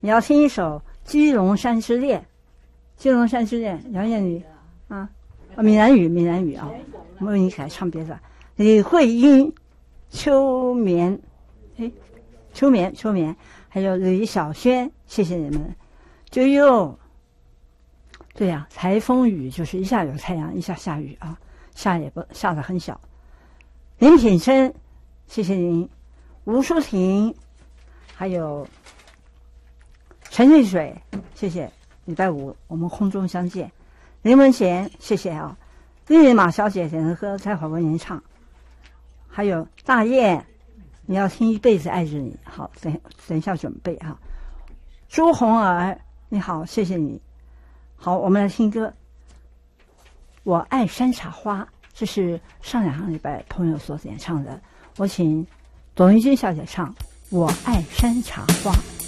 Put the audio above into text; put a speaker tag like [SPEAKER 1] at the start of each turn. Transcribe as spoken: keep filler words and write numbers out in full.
[SPEAKER 1] 你要听一首《居龙山之恋》，《居龙山之恋》杨艳女啊，啊闽南语闽南语啊，我们为你改唱别的。李慧英、秋眠，哎，秋眠秋眠，还有李小轩，谢谢你们。就又，对呀、啊，台风雨就是一下有太阳，一下下雨啊，下也不下得很小。林品生，谢谢您。吴淑婷，还有陈丽水，谢谢。礼拜五我们空中相见。林文贤，谢谢啊。绿马小姐点的歌，待会儿为您唱。还有大雁，你要听一辈子爱着你。好，等等一下准备哈。朱红儿，你好，谢谢你。好，我们来听歌。我爱山茶花，这是上两个礼拜朋友所点唱的。我请董玉君小姐唱《我爱山茶花》。